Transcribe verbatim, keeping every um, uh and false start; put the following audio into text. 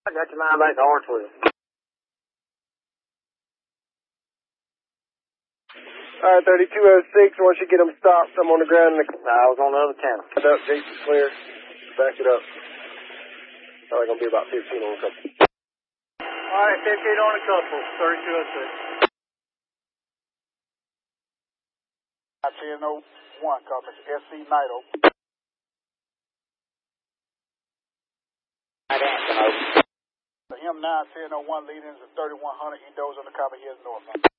I got your line back to R twelve. All right, thirty-two oh six, once you get them stopped, I'm on the ground. In the... No, I was on the other channel. Back up, Jason's clear. Back it up. Probably going to be about fifteen on a couple. All right, fifteen on a couple, thirty-two oh six. ten oh one, copy. S C Nido. Right, The M nine ten oh one leading is thirty-one hundred. He does on the copy. He is north.